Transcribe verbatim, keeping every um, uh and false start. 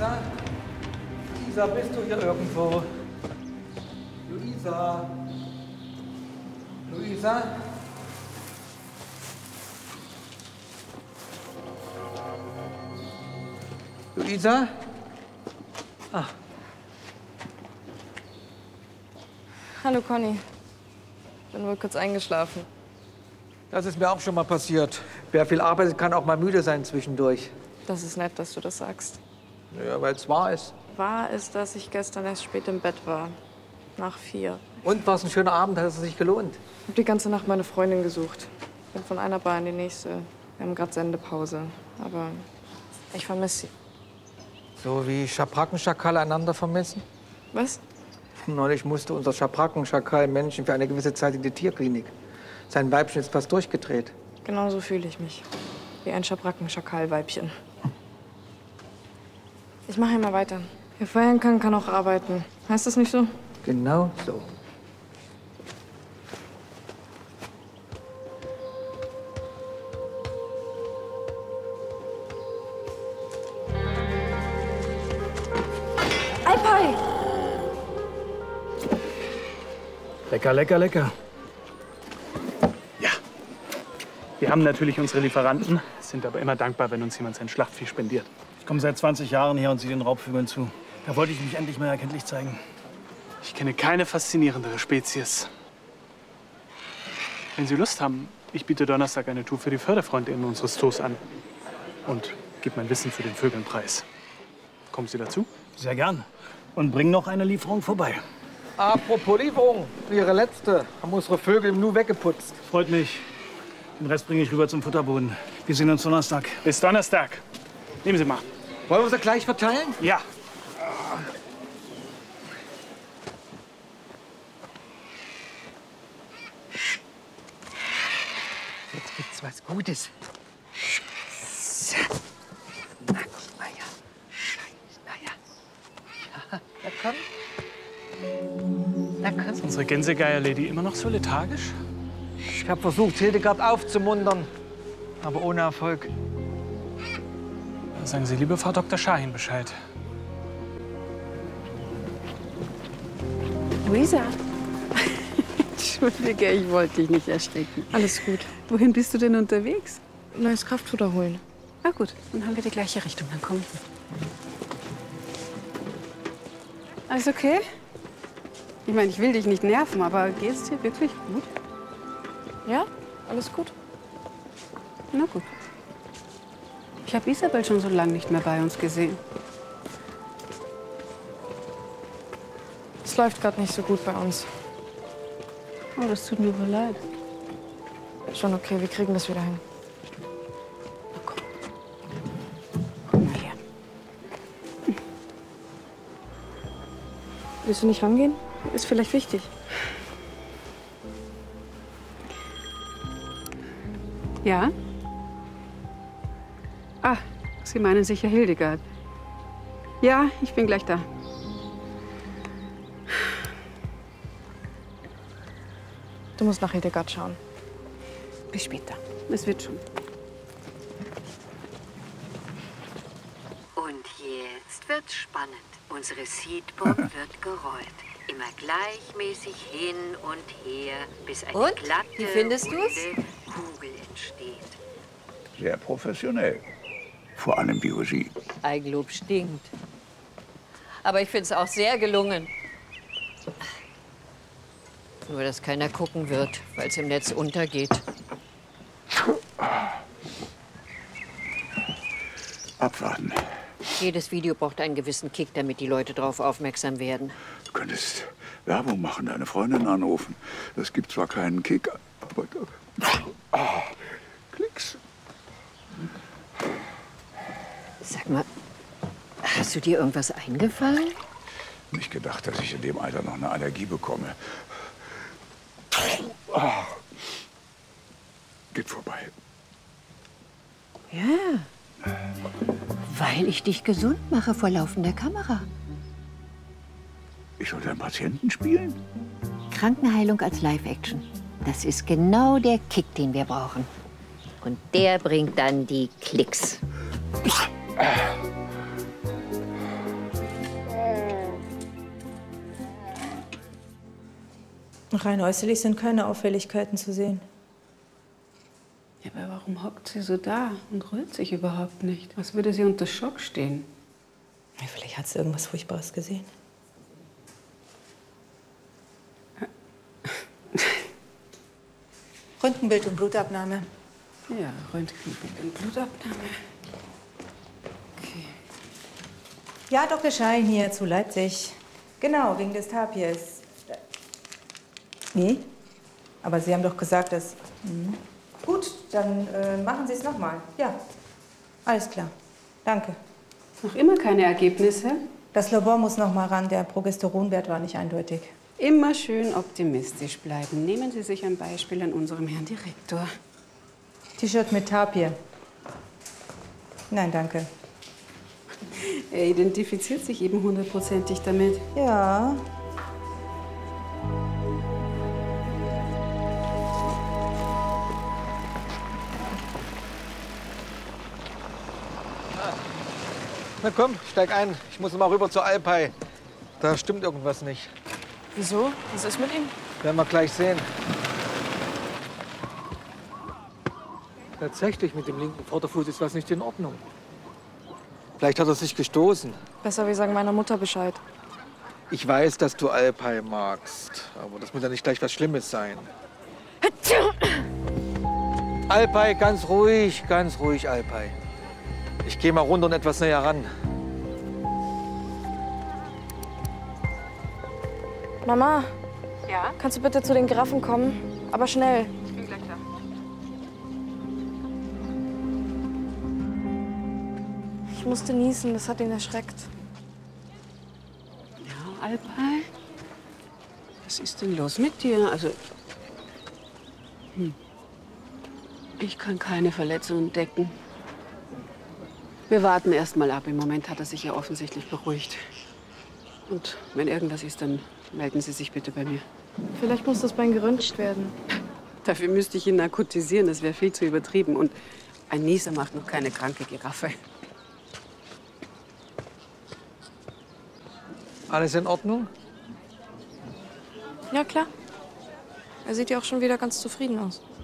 Luisa? Luisa, bist du hier irgendwo? Luisa? Luisa? Luisa? Ah. Hallo Conny. Bin wohl kurz eingeschlafen. Das ist mir auch schon mal passiert. Wer viel arbeitet, kann auch mal müde sein zwischendurch. Das ist nett, dass du das sagst. Ja, weil es wahr ist. Wahr ist, dass ich gestern erst spät im Bett war. Nach vier. Und war es ein schöner Abend? Hat es sich gelohnt? Ich habe die ganze Nacht meine Freundin gesucht. Bin von einer Bar in die nächste. Wir haben gerade Sendepause. Aber ich vermisse sie. So wie Schabrackenschakale einander vermissen? Was? Neulich musste unser Schabrackenschakal Menschen für eine gewisse Zeit in die Tierklinik. Sein Weibchen ist fast durchgedreht. Genauso fühle ich mich. Wie ein Schabrackenschakal-Weibchen. Ich mache immer weiter. Wer feiern kann, kann auch arbeiten. Heißt das nicht so? Genau so. Alpai! Lecker, lecker, lecker. Ja. Wir haben natürlich unsere Lieferanten, sind aber immer dankbar, wenn uns jemand sein Schlachtvieh spendiert. Ich komme seit zwanzig Jahren hier und sehe den Raubvögeln zu. Da wollte ich mich endlich mal erkenntlich zeigen. Ich kenne keine faszinierendere Spezies. Wenn Sie Lust haben, ich biete Donnerstag eine Tour für die Förderfreundinnen unseres Zoos an. Und gebe mein Wissen zu den Vögeln preis. Kommen Sie dazu? Sehr gern. Und bring noch eine Lieferung vorbei. Apropos Lieferung, Ihre letzte. Haben unsere Vögel im Nu weggeputzt. Freut mich. Den Rest bringe ich rüber zum Futterboden. Wir sehen uns Donnerstag. Bis Donnerstag. Nehmen Sie mal. Wollen wir sie gleich verteilen? Ja. Jetzt gibt's was Gutes. So. Na, guck mal ja. Na ja. Ja, na komm. Na komm. Ist unsere Gänsegeier-Lady immer noch so lethargisch? Ich habe versucht, Hildegard aufzumuntern, aber ohne Erfolg. Sagen Sie lieber Frau Doktor Schahin Bescheid. Luisa. Entschuldige, ich wollte dich nicht erschrecken. Alles gut. Wohin bist du denn unterwegs? Neues Kraftfutter holen. Na gut, dann haben wir die gleiche Richtung. Dann komm. Alles okay? Ich meine, ich will dich nicht nerven, aber geht's dir wirklich gut? Ja, alles gut. Na gut. Ich habe Isabel schon so lange nicht mehr bei uns gesehen. Es läuft gerade nicht so gut bei uns. Oh, das tut mir wohl leid. Schon okay, wir kriegen das wieder hin. Na komm. Komm mal her. Willst du nicht rangehen? Ist vielleicht wichtig. Ja? Ah, Sie meinen sicher Hildegard. Ja, ich bin gleich da. Du musst nach Hildegard schauen. Bis später. Es wird schon. Und jetzt wird's spannend. Unsere Seedbomb wird gerollt. Immer gleichmäßig hin und her, bis eine Und? glatte, Wie findest du's? runde Kugel entsteht. Sehr professionell. Vor allem Biologie. Eigenlob stinkt. Aber ich finde es auch sehr gelungen. Nur, dass keiner gucken wird, weil es im Netz untergeht. Abwarten. Jedes Video braucht einen gewissen Kick, damit die Leute darauf aufmerksam werden. Du könntest Werbung machen, deine Freundin anrufen. Das gibt zwar keinen Kick, aber... Ah, Klicks. Sag mal, hast du dir irgendwas eingefallen? Nicht gedacht, dass ich in dem Alter noch eine Allergie bekomme. Ah. Geht vorbei. Ja, weil ich dich gesund mache vor laufender Kamera. Ich sollte einen Patienten spielen? Krankenheilung als Live-Action. Das ist genau der Kick, den wir brauchen. Und der bringt dann die Klicks. Rein äußerlich sind keine Auffälligkeiten zu sehen. Ja, aber warum hockt sie so da und rührt sich überhaupt nicht? Was würde sie unter Schock stehen? Ja, vielleicht hat sie irgendwas Furchtbares gesehen. Röntgenbild und Blutabnahme. Ja, Röntgenbild und Blutabnahme. Okay. Ja, Doktor Schein hier zu Leipzig. Genau, wegen des Tapirs. Nee, aber Sie haben doch gesagt, dass... Mhm. Gut, dann äh, machen Sie es noch mal. Ja, alles klar. Danke. Noch immer keine Ergebnisse? Das Labor muss noch mal ran. Der Progesteronwert war nicht eindeutig. Immer schön optimistisch bleiben. Nehmen Sie sich ein Beispiel an unserem Herrn Direktor. T-Shirt mit Tapir. Nein, danke. Er identifiziert sich eben hundertprozentig damit. Ja. Na komm, steig ein. Ich muss mal rüber zur Alpay. Da stimmt irgendwas nicht. Wieso? Was ist mit ihm? Werden wir gleich sehen. Tatsächlich, mit dem linken Vorderfuß ist was nicht in Ordnung. Vielleicht hat er sich gestoßen. Besser, wir sagen meiner Mutter Bescheid. Ich weiß, dass du Alpay magst. Aber das muss ja nicht gleich was Schlimmes sein. Alpay, ganz ruhig, ganz ruhig, Alpay. Ich gehe mal runter und etwas näher ran. Mama, Ja? kannst du bitte zu den Giraffen kommen? Aber schnell. Ich bin gleich da. Ich musste niesen, das hat ihn erschreckt. Ja, Alpay? Was ist denn los mit dir? Also, hm. Ich kann keine Verletzungen decken. Wir warten erst mal ab. Im Moment hat er sich ja offensichtlich beruhigt. Und wenn irgendwas ist, dann melden Sie sich bitte bei mir. Vielleicht muss das Bein geröntgt werden. Dafür müsste ich ihn narkotisieren. Das wäre viel zu übertrieben. Und ein Nieser macht noch keine kranke Giraffe. Alles in Ordnung? Ja, klar. Er sieht ja auch schon wieder ganz zufrieden aus.